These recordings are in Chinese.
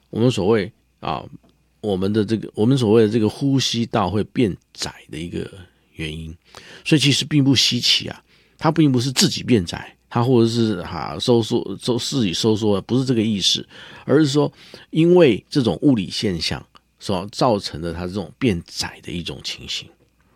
我们所谓我们所谓的这个呼吸道会变窄的一个原因，所以其实并不稀奇啊，它并不是自己变窄，它或者是自己收缩，不是这个意思，而是说因为这种物理现象所造成的它这种变窄的一种情形。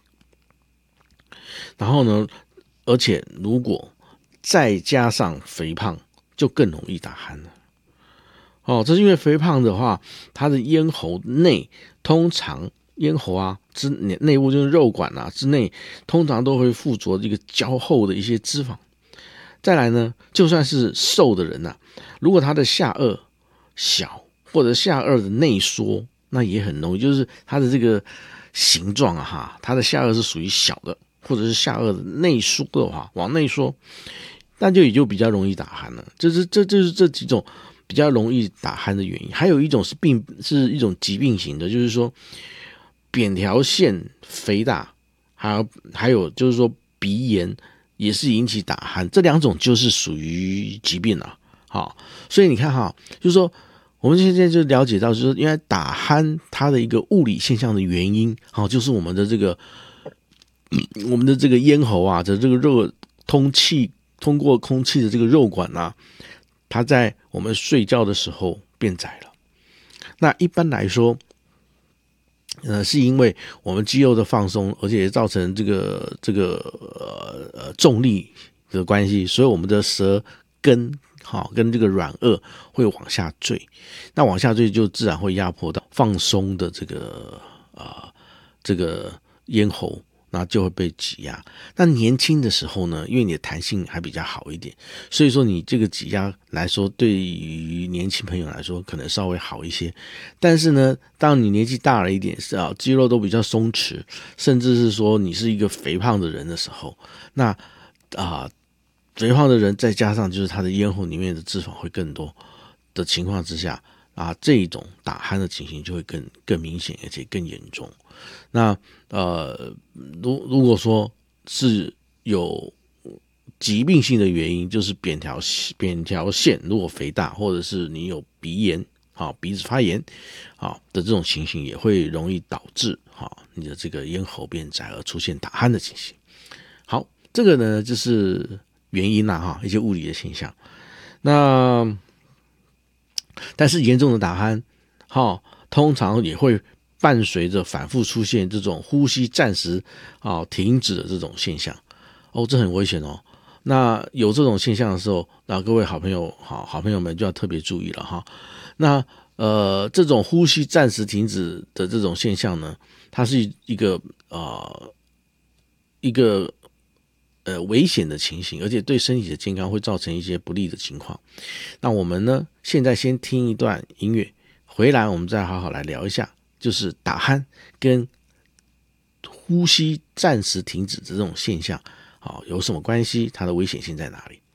然后呢，而且如果再加上肥胖，就更容易打鼾了。这是因为肥胖的话，它的咽喉内通常咽喉之内部就是肉管之内，通常都会附着这个较厚的一些脂肪。再来呢，就算是瘦的人如果他的下颚小或者下颚的内缩，那也很容易，就是他的这个形状他的下颚是属于小的，或者是下颚的内缩的话，往内缩，那也就比较容易打鼾了。就是这几种比较容易打鼾的原因。还有一种是一种疾病型的，就是说扁桃腺肥大，还有就是说鼻炎也是引起打鼾，这两种就是属于疾病了。好，所以你看就是说我们现在就了解到，就是因为打鼾它的一个物理现象的原因，就是我们的这个咽喉的这个通过空气的这个肉管它在我们睡觉的时候变窄了。那一般来说，是因为我们肌肉的放松，而且也造成这个重力的关系，所以我们的舌根跟这个软腭会往下坠，那往下坠就自然会压迫到放松的这个咽喉，那就会被挤压。那年轻的时候呢，因为你的弹性还比较好一点，所以说你这个挤压来说，对于年轻朋友来说可能稍微好一些。但是呢，当你年纪大了一点，肌肉都比较松弛，甚至是说你是一个肥胖的人的时候，那肥胖的人再加上就是他的咽喉里面的脂肪会更多的情况之下这一种打鼾的情形就会更明显，而且更严重。那如果说是有疾病性的原因，就是扁桃腺如果肥大，或者是你有鼻炎鼻子发炎的这种情形，也会容易导致你的这个咽喉变窄而出现打鼾的情形。好，这个呢就是原因一些物理的现象。那但是严重的打鼾通常也会伴随着反复出现这种呼吸暂时停止的这种现象。这很危险那有这种现象的时候，那各位好朋友们就要特别注意了那这种呼吸暂时停止的这种现象呢，它是一个危险的情形，而且对身体的健康会造成一些不利的情况。那我们呢，现在先听一段音乐，回来我们再好好来聊一下，就是打鼾跟呼吸暂时停止的这种现象有什么关系，它的危险性在哪里。